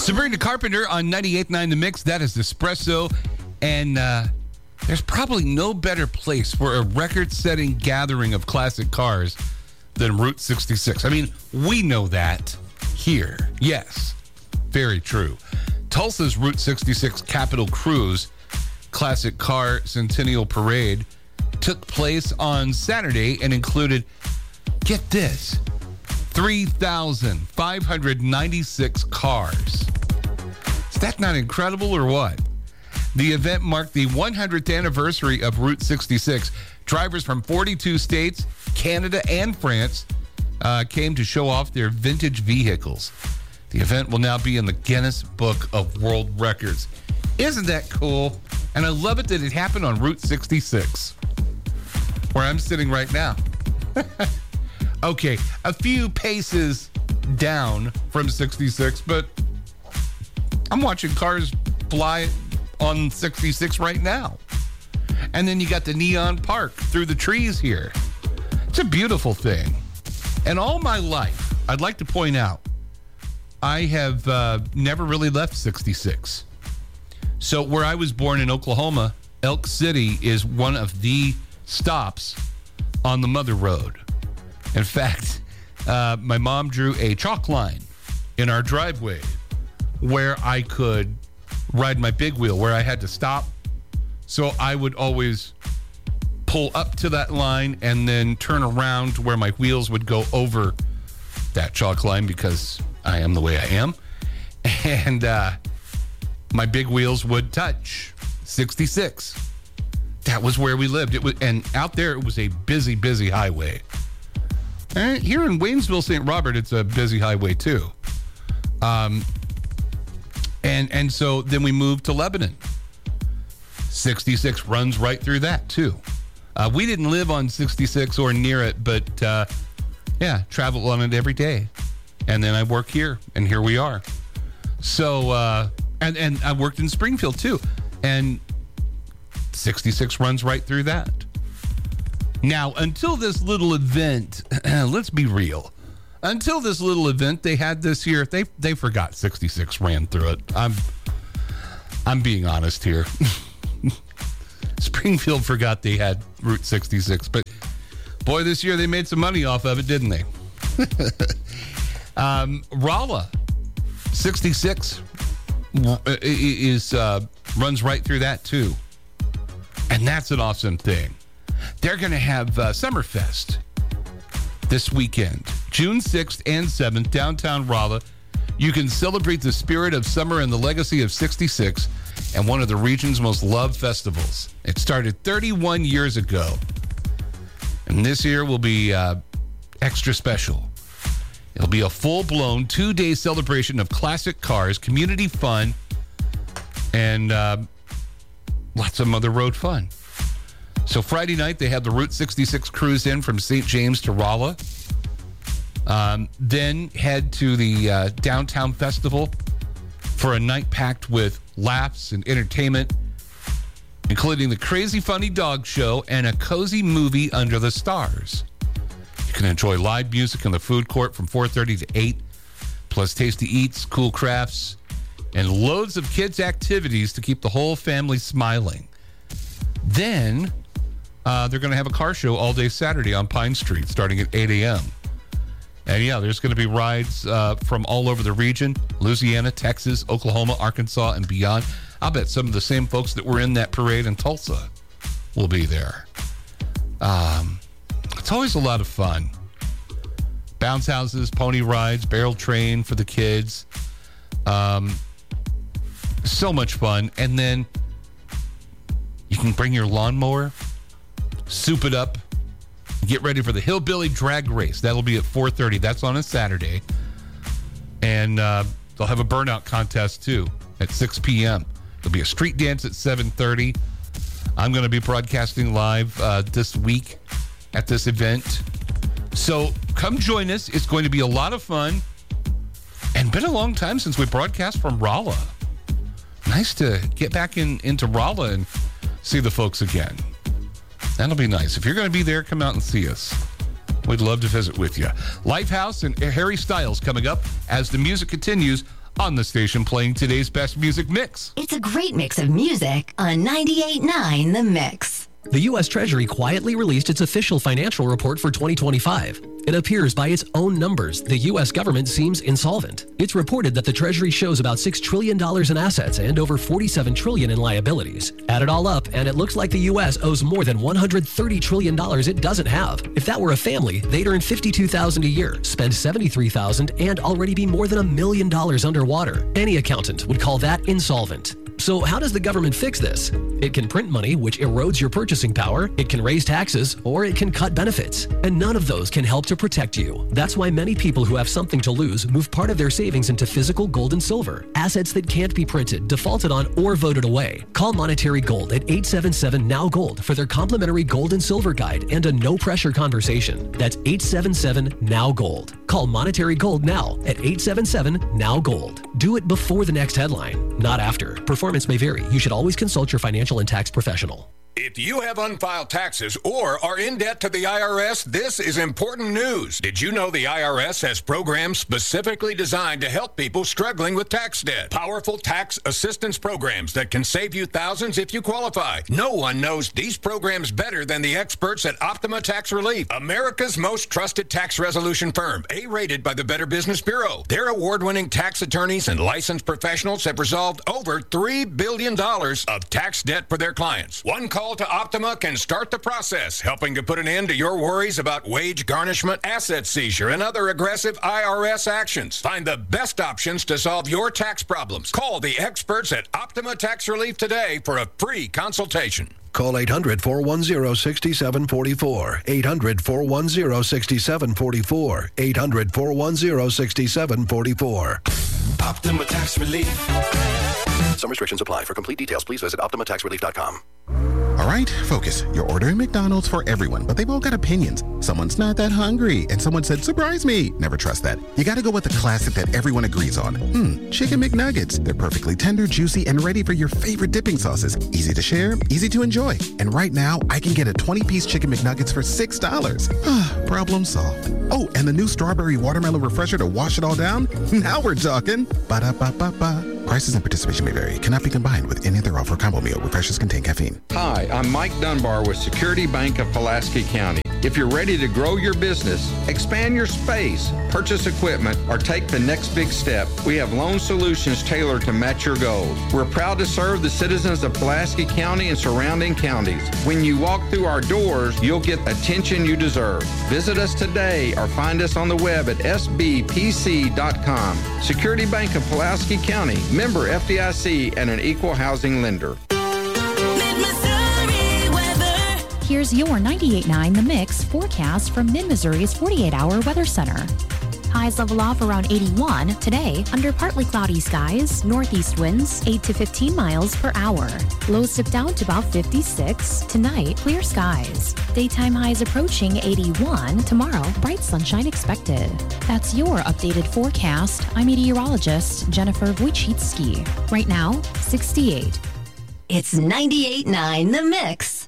Sabrina Carpenter on 98.9 The Mix. That is Espresso. And there's probably no better place for a record-setting gathering of classic cars than Route 66. I mean, we know that here. Yes, very true. Tulsa's Route 66 Capitol Cruise Classic Car Centennial Parade took place on Saturday and included, get this, 3,596 cars. Is that not incredible or what? The event marked the 100th anniversary of Route 66. Drivers from 42 states, Canada, and France came to show off their vintage vehicles. The event will now be in the Guinness Book of World Records. Isn't that cool? And I love it that it happened on Route 66, where I'm sitting right now. Okay, a few paces down from 66, but I'm watching cars fly on 66 right now. And then you got the neon park through the trees here. It's a beautiful thing. And all my life, I'd like to point out, I have never really left 66. So where I was born in Oklahoma, Elk City is one of the stops on the Mother Road. In fact, my mom drew a chalk line in our driveway where I could ride my big wheel, where I had to stop. So I would always pull up to that line and then turn around to where my wheels would go over that chalk line because I am the way I am. And my big wheels would touch 66. That was where we lived. And out there, it was a busy, busy highway. And here in Waynesville, St. Robert, it's a busy highway too. And so then we moved to Lebanon. 66 runs right through that too. We didn't live on 66 or near it, but travel on it every day. And then I work here, and here we are. So, and I worked in Springfield too. And 66 runs right through that. Now, until this little event, let's be real. Until this little event they had this year, they forgot 66 ran through it. I'm being honest here. Springfield forgot they had Route 66, but boy, this year they made some money off of it, didn't they? Rolla 66 runs right through that too, and that's an awesome thing. They're going to have Summerfest this weekend, June 6th and 7th, downtown Rolla. You can celebrate the spirit of summer and the legacy of 66 and one of the region's most loved festivals. It started 31 years ago, and this year will be extra special. It'll be a full-blown 2-day celebration of classic cars, community fun, and lots of Mother Road fun. So Friday night, they had the Route 66 cruise in from St. James to Rolla. Then head to the downtown festival for a night packed with laughs and entertainment, including the Crazy Funny Dog Show and a cozy movie under the stars. You can enjoy live music in the food court from 4:30 to 8, plus tasty eats, cool crafts, and loads of kids' activities to keep the whole family smiling. Then they're going to have a car show all day Saturday on Pine Street starting at 8 a.m. And yeah, there's going to be rides from all over the region, Louisiana, Texas, Oklahoma, Arkansas, and beyond. I'll bet some of the same folks that were in that parade in Tulsa will be there. It's always a lot of fun. Bounce houses, pony rides, barrel train for the kids. So much fun. And then you can bring your lawnmower, soup it up, get ready for the Hillbilly Drag Race. That'll be at 4:30. That's on a Saturday. And they'll have a burnout contest, too, at 6 p.m. There'll be a street dance at 7:30. I'm going to be broadcasting live this week at this event. So come join us. It's going to be a lot of fun. And been a long time since we broadcast from Rolla. Nice to get back into Rolla and see the folks again. That'll be nice. If you're going to be there, come out and see us. We'd love to visit with you. Lifehouse and Harry Styles coming up as the music continues on the station playing today's best music mix. It's a great mix of music on 98.9 The Mix. The U.S. Treasury quietly released its official financial report for 2025. It appears by its own numbers, the U.S. government seems insolvent. It's reported that the Treasury shows about $6 trillion in assets and over $47 trillion in liabilities. Add it all up, and it looks like the U.S. owes more than $130 trillion it doesn't have. If that were a family, they'd earn $52,000 a year, spend $73,000, and already be more than $1 million underwater. Any accountant would call that insolvent. So how does the government fix this? It can print money, which erodes your purchasing power, it can raise taxes, or it can cut benefits. And none of those can help to protect you. That's why many people who have something to lose move part of their savings into physical gold and silver, assets that can't be printed, defaulted on, or voted away. Call Monetary Gold at 877-NOW-GOLD for their complimentary gold and silver guide and a no-pressure conversation. That's 877-NOW-GOLD. Call Monetary Gold now at 877-NOW-GOLD. Do it before the next headline, not after. Performance may vary. You should always consult your financial and tax professional. If you have unfiled taxes or are in debt to the IRS, this is important news. Did you know the IRS has programs specifically designed to help people struggling with tax debt? Powerful tax assistance programs that can save you thousands if you qualify. No one knows these programs better than the experts at Optima Tax Relief, America's most trusted tax resolution firm, A-rated by the Better Business Bureau. Their award-winning tax attorneys and licensed professionals have resolved over $3 billion of tax debt for their clients. One call to Optima can start the process, helping to put an end to your worries about wage garnishment, asset seizure, and other aggressive IRS actions. Find the best options to solve your tax problems. Call the experts at Optima Tax Relief today for a free consultation. Call 800-410-6744. 800-410-6744. 800-410-6744. Optima Tax Relief. Some restrictions apply. For complete details, please visit OptimaTaxRelief.com. All right, focus. You're ordering McDonald's for everyone, but they've all got opinions. Someone's not that hungry, and someone said, surprise me. Never trust that. You gotta go with the classic that everyone agrees on. Chicken McNuggets. They're perfectly tender, juicy, and ready for your favorite dipping sauces. Easy to share, easy to enjoy. And right now, I can get a 20-piece Chicken McNuggets for $6. Problem solved. Oh, and the new strawberry watermelon refresher to wash it all down? Now we're talking. Ba-da-ba-ba-ba. Prices and participation may vary. Cannot be combined with any other offer or combo meal. Refreshers contain caffeine. Hi, I'm Mike Dunbar with Security Bank of Pulaski County. If you're ready to grow your business, expand your space, purchase equipment, or take the next big step, we have loan solutions tailored to match your goals. We're proud to serve the citizens of Pulaski County and surrounding counties. When you walk through our doors, you'll get attention you deserve. Visit us today or find us on the web at sbpc.com. Security Bank of Pulaski County, member FDIC, and an equal housing lender. Here's your 98.9 The Mix forecast from Mid-Missouri's 48-hour weather center. Highs level off around 81. Today, under partly cloudy skies, northeast winds 8 to 15 miles per hour. Lows dip down to about 56. Tonight, clear skies. Daytime highs approaching 81. Tomorrow, bright sunshine expected. That's your updated forecast. I'm meteorologist Jennifer Wojcicki. Right now, 68. It's 98.9 The Mix.